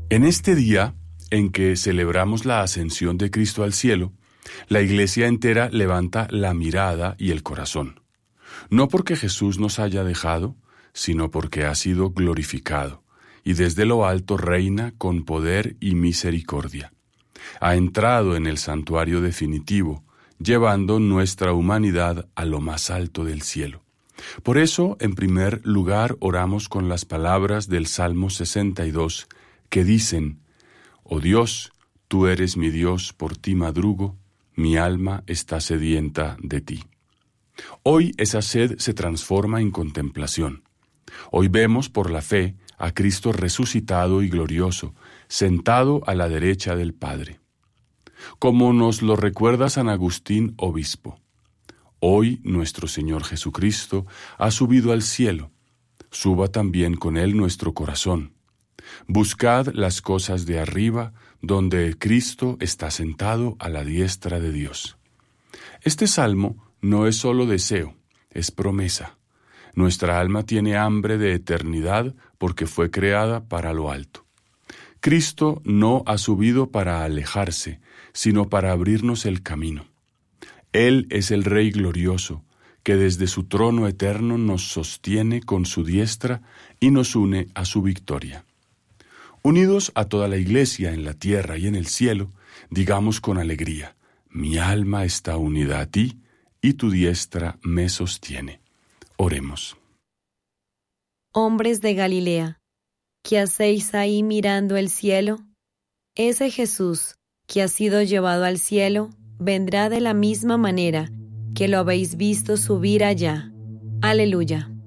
En este día en que celebramos la ascensión de Cristo al cielo, la Iglesia entera levanta la mirada y el corazón, no porque Jesús nos haya dejado, sino porque ha sido glorificado, y desde lo alto reina con poder y misericordia. Ha entrado en el santuario definitivo, llevando nuestra humanidad a lo más alto del cielo. Por eso, en primer lugar, oramos con las palabras del Salmo 62, que dicen: Oh Dios, tú eres mi Dios, por ti madrugo, mi alma está sedienta de ti. Hoy esa sed se transforma en contemplación. Hoy vemos por la fe a Cristo resucitado y glorioso, sentado a la derecha del Padre. Como nos lo recuerda San Agustín, obispo, hoy nuestro Señor Jesucristo ha subido al cielo, suba también con él nuestro corazón. Buscad las cosas de arriba, donde Cristo está sentado a la diestra de Dios. Este salmo no es solo deseo, es promesa. Nuestra alma tiene hambre de eternidad porque fue creada para lo alto. Cristo no ha subido para alejarse, sino para abrirnos el camino. Él es el Rey glorioso, que desde su trono eterno nos sostiene con su diestra y nos une a su victoria. Unidos a toda la Iglesia en la tierra y en el cielo, digamos con alegría: mi alma está unida a ti, y tu diestra me sostiene. Oremos. Hombres de Galilea, ¿qué hacéis ahí mirando el cielo? Ese Jesús, que ha sido llevado al cielo, vendrá de la misma manera que lo habéis visto subir allá. Aleluya.